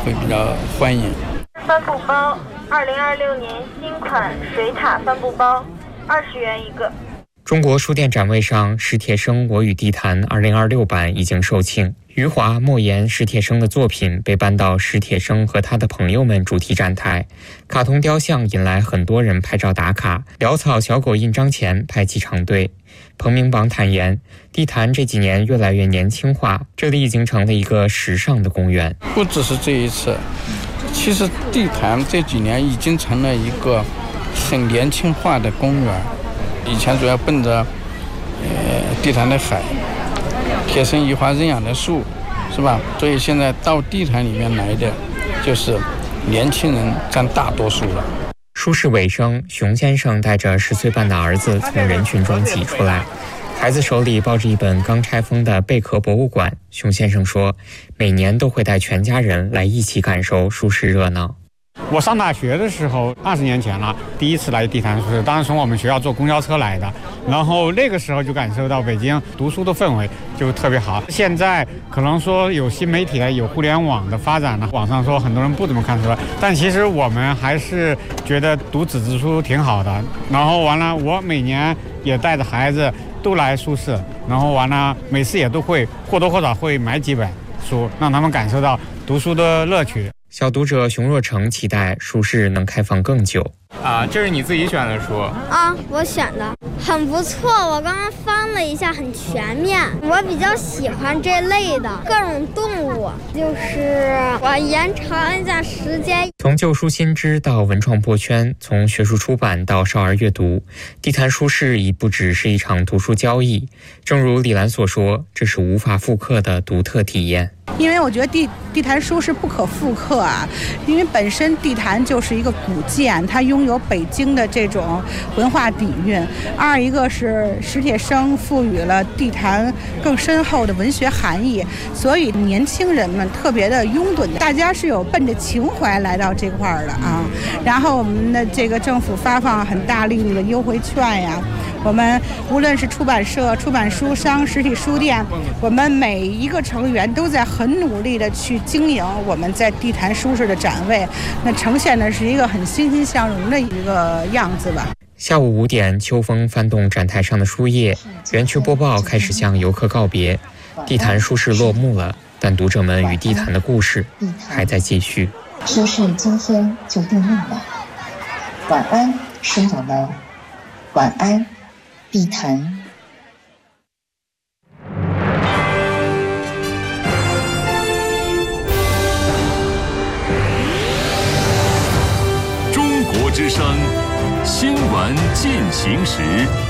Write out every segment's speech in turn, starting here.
会比较欢迎。 帆布包，2026年新款水獭帆布包，20元一个。 中国书店展位上，史铁生《我与地坛》2026版已经售罄。余华、莫言、史铁生的作品被搬到史铁生和他的朋友们主题展台，卡通雕像引来很多人拍照打卡，潦草小狗印章前排起长队。彭明榜坦言，地坛这几年越来越年轻化，这里已经成了一个时尚的公园。 不只是这一次，其实地坛这几年已经成了一个很年轻化的公园。以前主要奔着地坛的海，铁生移花认养的树，是吧？所以现在到地坛里面来的就是年轻人占大多数了。 书市尾声，熊先生带着10岁半的儿子从人群中挤出来，孩子手里抱着一本刚拆封的贝壳博物馆。熊先生说，每年都会带全家人来一起感受书市热闹。 我上大学的时候，20年前了，第一次来地坛书市，当时从我们学校坐公交车来的，然后那个时候就感受到北京读书的氛围就特别好。现在可能说有新媒体了，有互联网的发展了，网上说很多人不怎么看书了，但其实我们还是觉得读纸质书挺好的。然后完了，我每年也带着孩子都来书市，然后完了每次也都会或多或少会买几本书，让他们感受到读书的乐趣。 小读者熊若成期待书市能开放更久。 这是你自己选的书啊？我选的很不错，我刚刚翻了一下，很全面。我比较喜欢这类的各种动物，就是我延长一下时间。 从旧书新知到文创破圈，从学术出版到少儿阅读，地坛书市已不只是一场读书交易。正如李兰所说，这是无法复刻的独特体验。 因为我觉得地坛书是不可复刻啊，因为本身地坛就是一个古建，它拥有北京的这种文化底蕴。二一个是史铁生赋予了地坛更深厚的文学含义，所以年轻人们特别的拥趸，大家是有奔着情怀来到这块儿的啊。然后我们的这个政府发放很大力度的优惠券呀，我们无论是出版社、出版书商、实体书店，我们每一个成员都在很努力的去经营我们在地坛书市的展位，那呈现的是一个很欣欣向荣的一个样子吧。 下午5点，秋风翻动展台上的书页，园区播报开始向游客告别，地坛书市落幕了，但读者们与地坛的故事还在继续。 书市今天就闭幕了，晚安，书友们，晚安，地坛。 中国之声新闻进行时。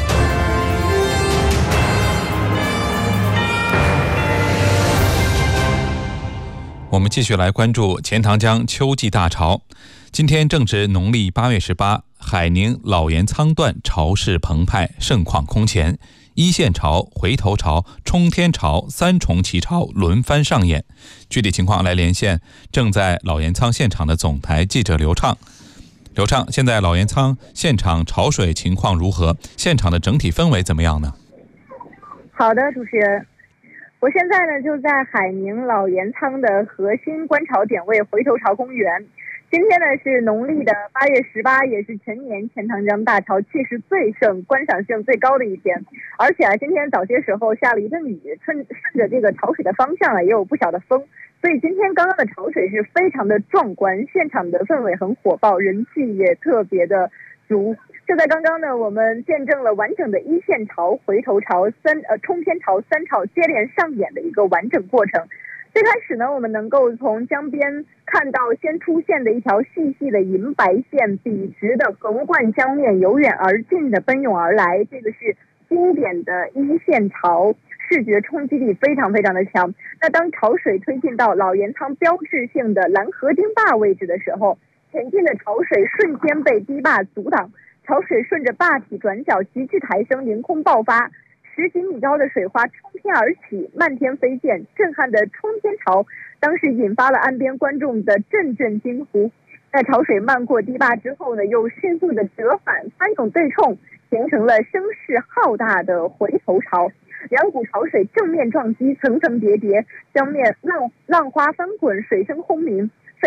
我们继续来关注钱塘江秋季大潮。今天正值农历8月18，海宁老盐仓段潮势澎湃，盛况空前，一线潮、回头潮、冲天潮3重奇潮轮番上演。具体情况来连线正在老盐仓现场的总台记者刘畅。刘畅，现在老盐仓现场潮水情况如何？现场的整体氛围怎么样呢？ 好的，主持人，我现在呢就在海宁老盐仓的核心观潮点位回头潮公园。今天呢是农历的8月18，也是全年钱塘江大潮气势最盛、观赏性最高的一天。而且今天早些时候下了一阵雨，顺着这个潮水的方向也有不小的风，所以今天刚刚的潮水是非常的壮观，现场的氛围很火爆，人气也特别的足。就在刚刚呢，我们见证了完整的一线潮、回头潮、冲天潮3潮接连上演的一个完整过程。最开始呢，我们能够从江边看到先出现的一条细细的银白线，笔直的横贯江面，由远而近的奔涌而来，这个是经典的一线潮，视觉冲击力非常非常的强。那当潮水推进到老盐仓标志性的蓝河堤坝位置的时候，前进的潮水瞬间被堤坝阻挡，潮水顺着坝体转角急剧抬升，凌空爆发，10几米高的水花冲天而起，漫天飞溅，震撼的冲天潮当时引发了岸边观众的阵阵惊呼。在潮水漫过堤坝之后呢，又迅速的折返，翻涌对冲，形成了声势浩大的回头潮。两股潮水正面撞击，层层叠叠，江面浪花翻滚，水声轰鸣。